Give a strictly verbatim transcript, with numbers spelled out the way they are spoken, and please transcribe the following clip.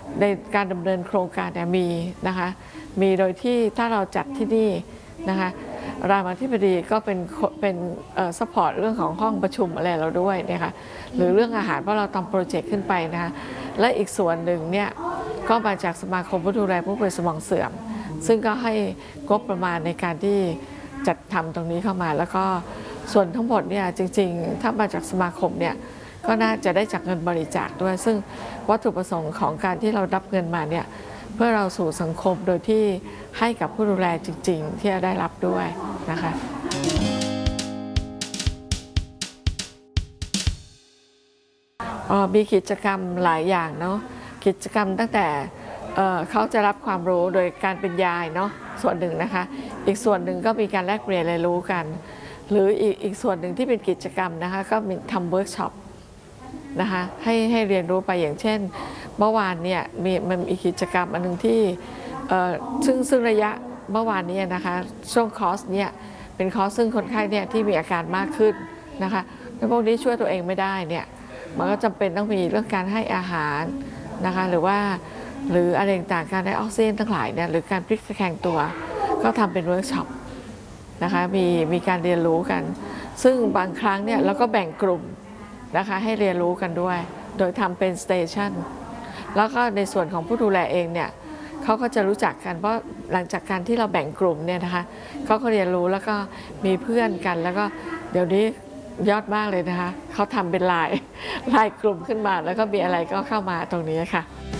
ในการดำเนินโครงการเนี่ยมีนะคะมีโดยที่ถ้าเราจัดที่นี่นะคะรามาธิบดีก็เป็นเป็นซัพพอร์ตเรื่องของห้องประชุมอะไรเราด้วยเนี่ยค่ะหรือเรื่องอาหารเพราะเราทำโปรเจกต์ขึ้นไปนะคะและอีกส่วนหนึ่งเนี่ยก็มาจากสมาคมผู้ดูแลผู้ป่วยสมองเสื่อมซึ่งก็ให้งบประมาณในการที่จัดทำตรงนี้เข้ามาแล้วก็ส่วนทั้งหมดเนี่ยจริงๆถ้ามาจากสมาคมเนี่ยก็น่าจะได้จากเงินบริจาคด้วยซึ่งวัตถุประสงค์ของการที่เรารับเงินมาเนี่ยเพื่อเราสู่สังคมโดยที่ให้กับผู้ดูแลจริงๆที่จะได้รับด้วยนะคะมีกิจกรรมหลายอย่างเนาะกิจกรรมตั้งแต่เขาจะรับความรู้โดยการเป็นยายเนาะส่วนหนึ่งนะคะอีกส่วนหนึ่งก็มีการแลกเปลี่ยนเรียนรู้กันหรืออีกอีกส่วนหนึ่งที่เป็นกิจกรรมนะคะก็มีทำเวิร์กช็อปนะคะให้ให้เรียนรู้ไปอย่างเช่นเมื่อวานเนี่ยมีมันมีกิจกรรมอันหนึ่งที่ซึ่งซึ่งระยะเมื่อวานนี้นะคะช่วงคอร์สเนี่ยเป็นคอร์สซึ่งคนไข้เนี่ยที่มีอาการมากขึ้นนะคะแล้วพวกนี้ช่วยตัวเองไม่ได้เนี่ยมันก็จำเป็นต้องมีเรื่องการให้อาหารนะคะหรือว่าหรืออะไรต่างๆการได้ออกซิเจนทั้งหลายเนี่ยหรือการพลิกตะแคงตัวก็ทำเป็นเวิร์กช็อปนะคะมีมีการเรียนรู้กันซึ่งบางครั้งเนี่ยเราก็แบ่งกลุ่มนะคะให้เรียนรู้กันด้วยโดยทำเป็นสเตชันแล้วก็ในส่วนของผู้ดูแลเองเนี่ยเขาก็จะรู้จักกันเพราะหลังจากการที่เราแบ่งกลุ่มเนี่ยนะคะเขาก็เรียนรู้แล้วก็มีเพื่อนกันแล้วก็เดี๋ยวนี้ยอดมากเลยนะคะเขาทำเป็นไลน์ไลน์กลุ่มขึ้นมาแล้วก็มีอะไรก็เข้ามาตรงนี้ค่ะ